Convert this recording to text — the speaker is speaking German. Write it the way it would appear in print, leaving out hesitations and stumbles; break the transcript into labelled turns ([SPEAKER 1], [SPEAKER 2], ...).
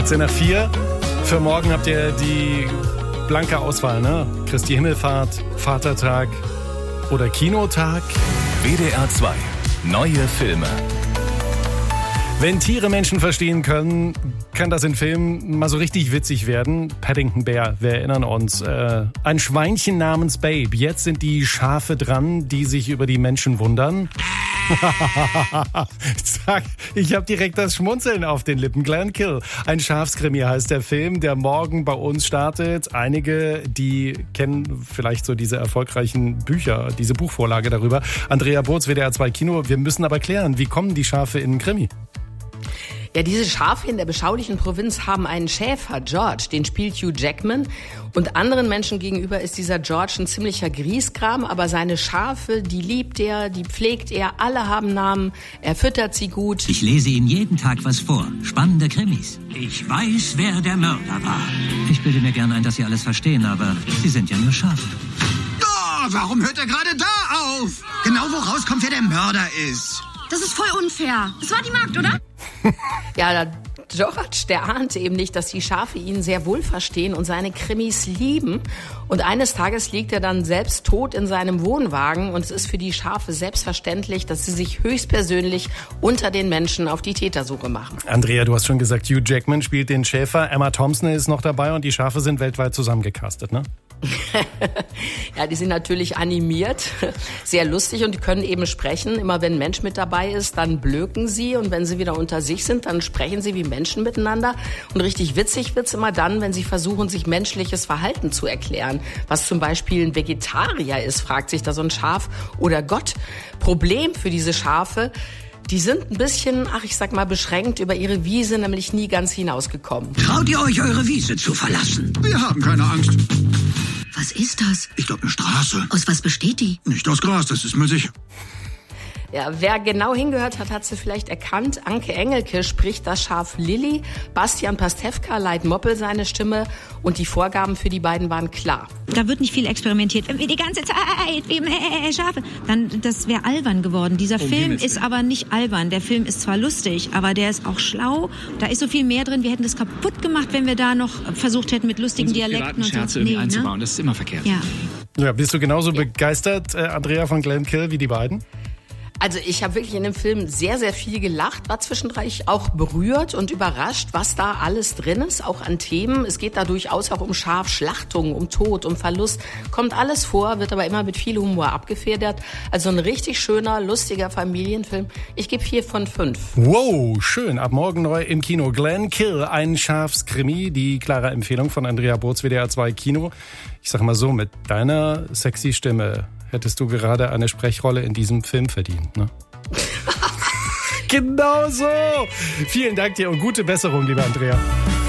[SPEAKER 1] 18 nach 4. Für morgen habt ihr die blanke Auswahl, ne? Christi Himmelfahrt, Vatertag oder Kinotag.
[SPEAKER 2] WDR 2. Neue Filme.
[SPEAKER 1] Wenn Tiere Menschen verstehen können, kann das in Filmen mal so richtig witzig werden. Paddington Bear, wir erinnern uns. Ein Schweinchen namens Babe. Jetzt sind die Schafe dran, die sich über die Menschen wundern. Ich habe direkt das Schmunzeln auf den Lippen. Glenkill. Ein Schafskrimi heißt der Film, der morgen bei uns startet. Einige, die kennen vielleicht so diese erfolgreichen Bücher, diese Buchvorlage darüber. Andrea Burz, WDR 2 Kino. Wir müssen aber klären, wie kommen die Schafe in einen Krimi?
[SPEAKER 3] Ja, diese Schafe in der beschaulichen Provinz haben einen Schäfer, George, den spielt Hugh Jackman. Und anderen Menschen gegenüber ist dieser George ein ziemlicher Grieskram, aber seine Schafe, die liebt er, die pflegt er, alle haben Namen, er füttert sie gut.
[SPEAKER 4] Ich lese Ihnen jeden Tag was vor. Spannende Krimis. Ich weiß, wer der Mörder war. Ich bilde mir gerne ein, dass Sie alles verstehen, aber Sie sind ja nur Schafe.
[SPEAKER 5] Oh, warum hört er gerade da auf? Genau wo rauskommt, wer der Mörder ist.
[SPEAKER 6] Das ist voll unfair. Das war die Magd, oder?
[SPEAKER 3] Ja, George, der ahnte eben nicht, dass die Schafe ihn sehr wohl verstehen und seine Krimis lieben. Und eines Tages liegt er dann selbst tot in seinem Wohnwagen. Und es ist für die Schafe selbstverständlich, dass sie sich höchstpersönlich unter den Menschen auf die Tätersuche machen.
[SPEAKER 1] Andrea, du hast schon gesagt, Hugh Jackman spielt den Schäfer. Emma Thompson ist noch dabei und die Schafe sind weltweit zusammengecastet, ne?
[SPEAKER 3] Ja, die sind natürlich animiert, sehr lustig und die können eben sprechen. Immer wenn ein Mensch mit dabei ist, dann blöken sie und wenn sie wieder unter sich sind, dann sprechen sie wie Menschen miteinander. Und richtig witzig wird's immer dann, wenn sie versuchen, sich menschliches Verhalten zu erklären. Was zum Beispiel ein Vegetarier ist, fragt sich da so ein Schaf, oder Gott. Problem für diese Schafe: die sind ein bisschen, ich sag mal, beschränkt über ihre Wiese, nämlich nie ganz hinausgekommen.
[SPEAKER 4] Traut ihr euch, eure Wiese zu verlassen?
[SPEAKER 5] Wir haben keine Angst.
[SPEAKER 6] Was ist das?
[SPEAKER 5] Ich glaube, eine Straße.
[SPEAKER 6] Aus was besteht die?
[SPEAKER 5] Nicht aus Gras, das ist mir sicher.
[SPEAKER 3] Ja, wer genau hingehört hat, hat sie vielleicht erkannt. Anke Engelke spricht das Schaf Lilly, Bastian Pastewka leiht Moppel seine Stimme und die Vorgaben für die beiden waren klar.
[SPEAKER 7] Da wird nicht viel experimentiert. Wie die ganze Zeit, wie Schafe. Dann, das wäre albern geworden. Dieser Film ist aber nicht albern. Der Film ist zwar lustig, aber der ist auch schlau. Da ist so viel mehr drin. Wir hätten das kaputt gemacht, wenn wir da noch versucht hätten, mit lustigen Dialekten und so
[SPEAKER 8] einzubauen. Das ist immer verkehrt.
[SPEAKER 1] Ja, bist du genauso begeistert, Andrea, von Glenkill wie die beiden?
[SPEAKER 3] Also ich habe wirklich in dem Film sehr, sehr viel gelacht, war zwischendurch auch berührt und überrascht, was da alles drin ist, auch an Themen. Es geht da durchaus auch um Schafschlachtung, um Tod, um Verlust. Kommt alles vor, wird aber immer mit viel Humor abgefedert. Also ein richtig schöner, lustiger Familienfilm. Ich gebe 4 von 5.
[SPEAKER 1] Wow, schön. Ab morgen neu im Kino. Glenkill, ein Schafskrimi. Die klare Empfehlung von Andrea Burz, WDR 2 Kino. Ich sag mal so, mit deiner sexy Stimme hättest du gerade eine Sprechrolle in diesem Film verdient, ne? Genau so! Vielen Dank dir und gute Besserung, liebe Andrea.